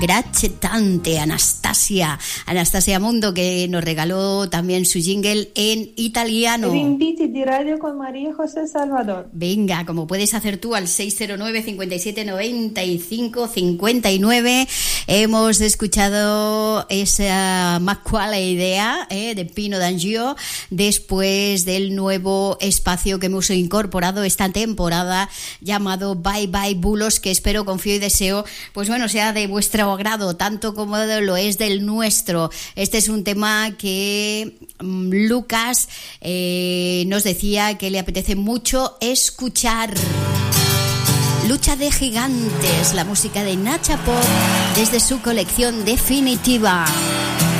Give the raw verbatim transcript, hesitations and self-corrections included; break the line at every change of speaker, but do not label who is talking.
Grazie tante, Anastasia. Anastasia Mundo, que nos regaló también su jingle en italiano.
Rinviti di Radio con María José Salvador.
Venga, como puedes hacer tú al seis cero nueve, cinco siete, nueve cinco cinco nueve. Hemos escuchado esa más cual idea eh, de Pino D'Angio después del nuevo espacio que hemos incorporado esta temporada llamado Bye Bye Bulos, que espero, confío y deseo, pues bueno, sea de vuestro agrado, tanto como lo es del nuestro. Este es un tema que um, Lucas eh, nos decía que le apetece mucho escuchar. Lucha de Gigantes, la música de Nacha Pop desde su colección definitiva.